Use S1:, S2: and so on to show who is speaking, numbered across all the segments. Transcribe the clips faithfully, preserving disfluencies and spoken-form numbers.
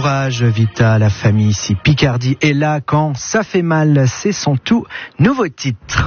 S1: Courage, Vita, la famille ici. Picardie est là quand ça fait mal. C'est son tout nouveau titre.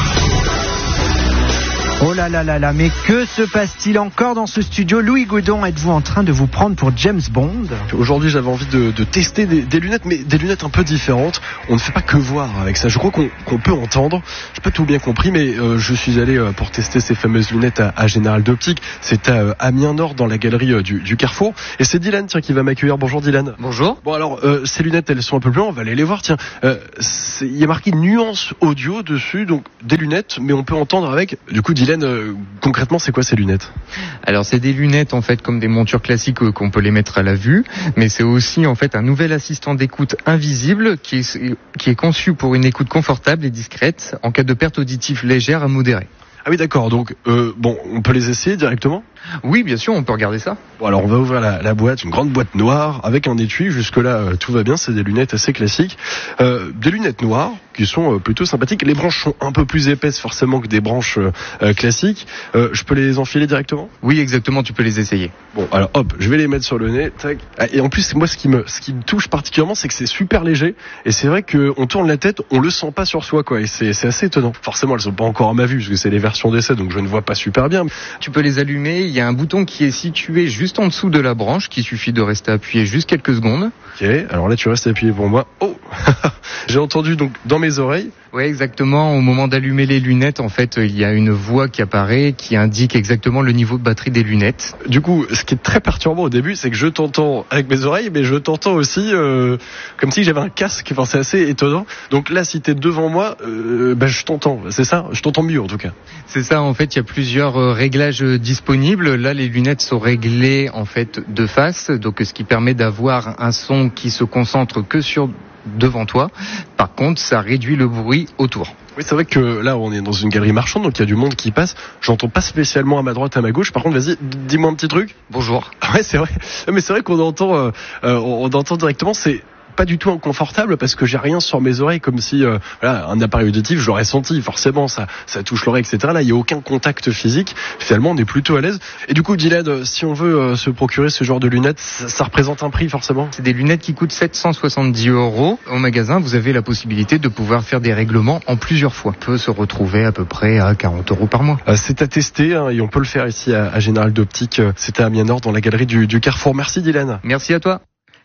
S1: Oh là là là là, mais que se passe-t-il encore dans ce studio? Louis Goudon, êtes-vous en train de vous prendre pour James Bond?
S2: Aujourd'hui, j'avais envie de, de tester des, des lunettes, mais des lunettes un peu différentes. On ne fait pas que voir avec ça. Je crois qu'on, qu'on peut entendre. Je n'ai pas tout bien compris, mais euh, je suis allé euh, pour tester ces fameuses lunettes à, à Général d'Optique. C'est à euh, Amiens Nord, dans la galerie euh, du, du Carrefour. Et c'est Dylan, tiens, qui va m'accueillir. Bonjour Dylan.
S3: Bonjour.
S2: Bon alors, euh, ces lunettes, elles sont un peu plus loin. On va aller les voir. Tiens, euh, il y a marqué nuance audio dessus, donc des lunettes, mais on peut entendre avec. Du coup, Dylan. Euh, Concrètement, c'est quoi ces lunettes?
S3: Alors, c'est des lunettes en fait comme des montures classiques euh, qu'on peut les mettre à la vue, mais c'est aussi en fait un nouvel assistant d'écoute invisible qui est, qui est conçu pour une écoute confortable et discrète en cas de perte auditive légère à modérée.
S2: Ah oui, d'accord. Donc, euh, bon, on peut les essayer directement?
S3: Oui, bien sûr, on peut regarder ça.
S2: Bon, alors on va ouvrir la, la boîte, une grande boîte noire avec un étui. Jusque-là, euh, tout va bien. C'est des lunettes assez classiques. Euh, des lunettes noires qui sont euh, plutôt sympathiques. Les branches sont un peu plus épaisses forcément que des branches euh, classiques. Euh, je peux les enfiler directement?
S3: Oui, exactement. Tu peux les essayer.
S2: Bon, alors hop, je vais les mettre sur le nez. Tac. Et en plus, moi, ce qui me, ce qui me touche particulièrement, c'est que c'est super léger. Et c'est vrai qu'on tourne la tête, on le sent pas sur soi, quoi. Et c'est, c'est assez étonnant. Forcément, elles sont pas encore à ma vue parce que c'est les versions d'essai, donc je ne vois pas super bien.
S3: Tu peux les allumer. Il y a un bouton qui est situé juste en dessous de la branche, qu'il suffit de rester appuyé juste quelques secondes.
S2: Ok, alors là tu restes appuyé pour moi. Oh, j'ai entendu donc dans mes oreilles.
S3: Oui, exactement. Au moment d'allumer les lunettes, en fait, il y a une voix qui apparaît, qui indique exactement le niveau de batterie des lunettes.
S2: Du coup, ce qui est très perturbant au début, c'est que je t'entends avec mes oreilles, mais je t'entends aussi euh, comme si j'avais un casque. Enfin, c'est assez étonnant. Donc là, si t'es devant moi, euh, ben je t'entends. C'est ça, je t'entends mieux en tout cas.
S3: C'est ça. En fait, il y a plusieurs euh, réglages disponibles. Là, les lunettes sont réglées en fait de face, donc ce qui permet d'avoir un son qui se concentre que sur devant toi. Par contre, ça réduit le bruit autour.
S2: Oui, c'est vrai que là, on est dans une galerie marchande, donc il y a du monde qui passe. J'entends pas spécialement à ma droite, à ma gauche. Par contre, vas-y, dis-moi un petit truc.
S3: Bonjour.
S2: Ouais, c'est vrai. Mais c'est vrai qu'on entend, euh, on entend directement. C'est pas du tout inconfortable parce que j'ai rien sur mes oreilles, comme si euh, voilà, un appareil auditif, je l'aurais senti forcément, ça, ça touche l'oreille, et cetera. Là, il y a aucun contact physique. Finalement, on est plutôt à l'aise. Et du coup, Dylan, si on veut euh, se procurer ce genre de lunettes, ça, ça représente un prix forcément?
S3: C'est des lunettes qui coûtent sept cent soixante-dix euros. Au magasin, vous avez la possibilité de pouvoir faire des règlements en plusieurs fois. On peut se retrouver à peu près à quarante euros par mois.
S2: Euh, c'est à tester hein, et on peut le faire ici à, à Général d'Optique. C'était à Amiens Nord dans la galerie du, du Carrefour. Merci Dylan.
S3: Merci à toi.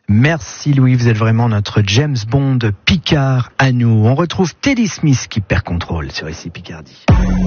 S1: Merci Louis, vous êtes vraiment notre James Bond Picard à nous. On retrouve Teddy Smith qui perd contrôle sur ici Picardie.